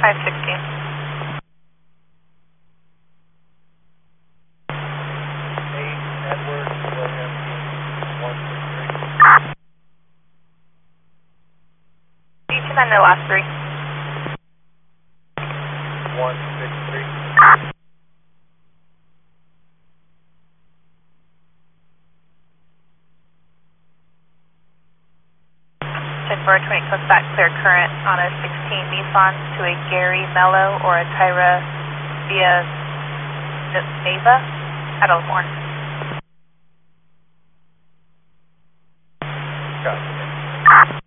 516. Edward William 163. Each and then the last three. 163. 10-4-20 comes back clear current on a 16 Nissan to a Gary Mello or a Tyra via Neva at Elmore. Copy.